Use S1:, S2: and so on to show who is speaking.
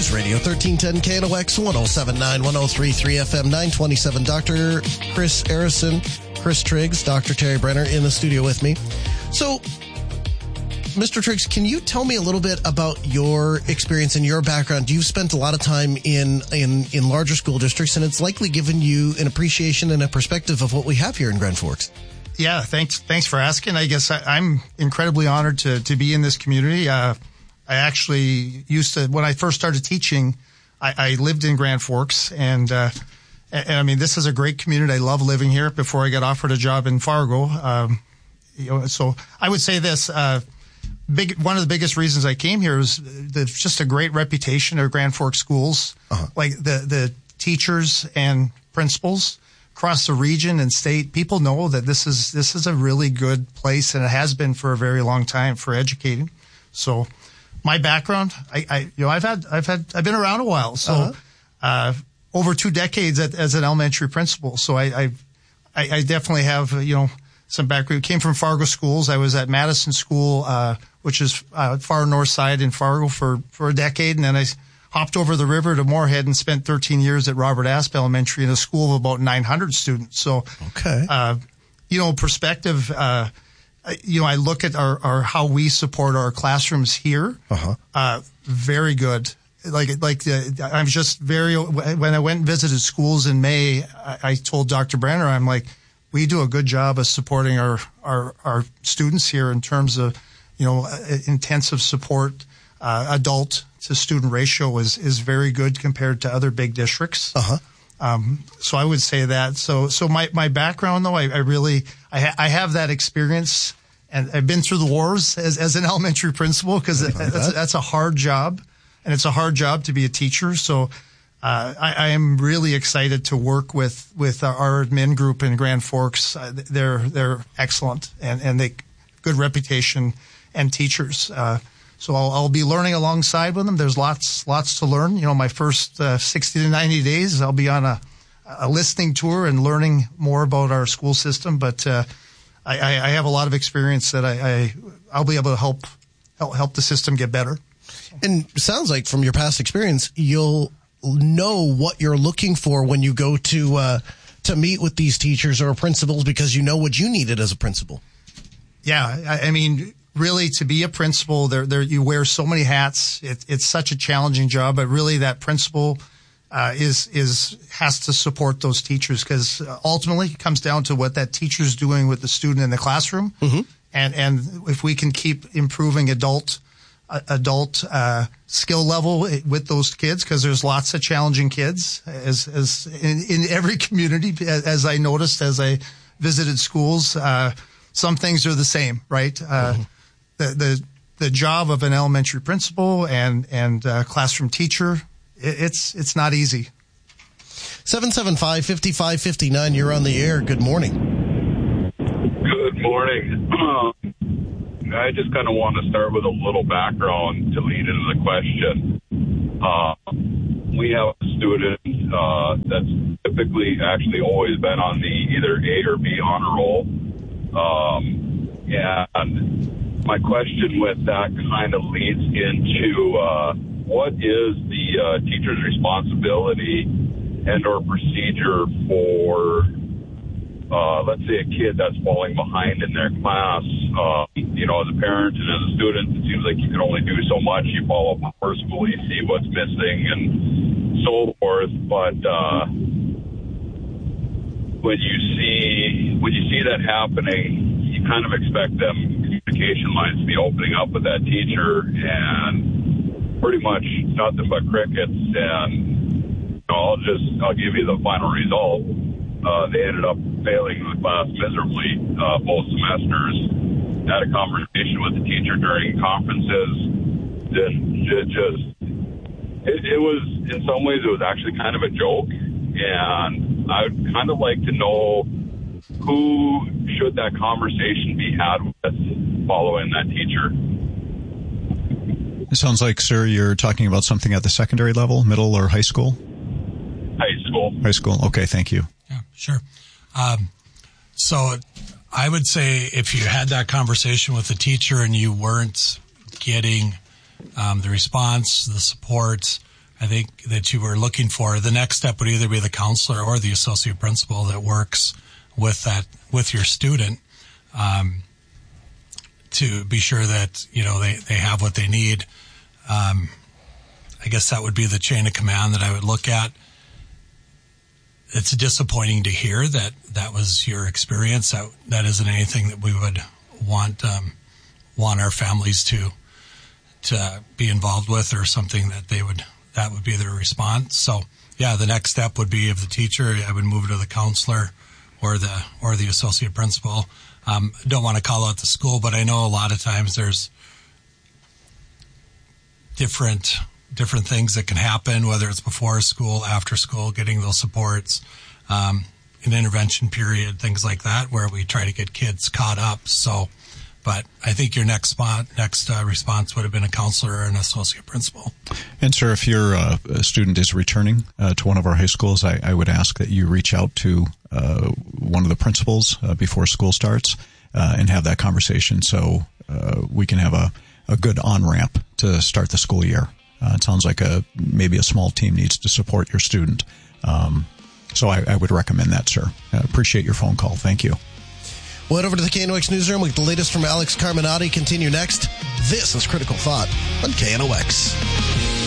S1: News Radio 1310 KNOX 1079 1033 FM 927. Dr. Chris Arison, Chris Triggs, Dr. Terry Brenner in the studio with me. So, Mr. Triggs, can you tell me a little bit about your experience and your background? You've spent a lot of time in larger school districts, and it's likely given you an appreciation and a perspective of what we have here in Grand Forks.
S2: Yeah, thanks for asking. I guess I'm incredibly honored to be in this community. I actually used to, when I first started teaching, I lived in Grand Forks, and I mean, this is a great community. I love living here before I got offered a job in Fargo. So I would say this, one of the biggest reasons I came here is there's just a great reputation of Grand Forks schools, like the teachers and principals across the region and state. People know that this is a really good place, and it has been for a very long time for educating. So my background, I've been around a while. So, over 2 decades as an elementary principal. So I definitely have, some background. Came from Fargo schools. I was at Madison School, which is far north side in Fargo for a decade. And then I hopped over the river to Moorhead and spent 13 years at Robert Asp Elementary in a school of about 900 students. So, perspective, I look at our how we support our classrooms here. Very good. I'm just when I went and visited schools in May, I told Dr. Brenner, I'm like, we do a good job of supporting our students here in terms of, intensive support. Adult to student ratio is very good compared to other big districts. So I would say that. So my background though, I have that experience, and I've been through the wars as an elementary principal, because that's a hard job, and it's a hard job to be a teacher. So I am really excited to work with our admin group in Grand Forks. They're excellent, and they good reputation and teachers. So I'll be learning alongside with them. There's lots to learn. My first 60 to 90 days, I'll be on a listening tour and learning more about our school system. But I have a lot of experience that I'll be able to help the system get better.
S1: And it sounds like from your past experience, you'll know what you're looking for when you go to meet with these teachers or principals, because you know what you needed as a principal.
S2: Yeah, I mean, really, to be a principal, you wear so many hats. It's such a challenging job, but really that principal has to support those teachers, because ultimately it comes down to what that teacher's doing with the student in the classroom. And if we can keep improving adult skill level with those kids, because there's lots of challenging kids as in every community, as I noticed as I visited schools. Some things are the same, right? The job of an elementary principal and classroom teacher, it's not easy.
S1: 775-5559, you're on the air. Good morning.
S3: Good morning. I just kind of want to start with a little background to lead into the question. We have a student that's typically actually always been on the either A or B honor roll. And my question with that kind of leads into what is the teacher's responsibility and or procedure for, let's say, a kid that's falling behind in their class. As a parent and as a student, it seems like you can only do so much. You follow up personally, you see what's missing and so forth. But when you see that happening, you kind of expect them communication lines to be opening up with that teacher, and pretty much nothing but crickets. And I'll give you the final result. They ended up failing the class miserably both semesters. Had a conversation with the teacher during conferences. It was, in some ways, it was actually kind of a joke. And I would kind of like to know who should that conversation be had with following that teacher.
S4: It sounds like, sir, you're talking about something at the secondary level, middle or high school?
S3: High school.
S4: High school. Okay, thank you.
S5: Yeah, sure. So I would say if you had that conversation with the teacher and you weren't getting the response, the support, I think that you were looking for. The next step would either be the counselor or the associate principal that works with your student, to be sure that, they have what they need. I guess that would be the chain of command that I would look at. It's disappointing to hear that was your experience. That isn't anything that we would want our families to be involved with, or something that would be their response. So yeah, the next step would be, of the teacher, I would move it to the counselor or the associate principal. Don't want to call out the school, but I know a lot of times there's different things that can happen, whether it's before school, after school, getting those supports, an intervention period, things like that, where we try to get kids caught up. So, but I think your next response would have been a counselor or an associate principal.
S4: And sir, if your student is returning to one of our high schools, I would ask that you reach out to one of the principals before school starts and have that conversation, so we can have a good on-ramp to start the school year. It sounds like maybe a small team needs to support your student. So I would recommend that, sir. Appreciate your phone call. Thank you.
S1: We'll head over to the KNOX newsroom with the latest from Alex Carminati. Continue next. This is Critical Thought on KNOX.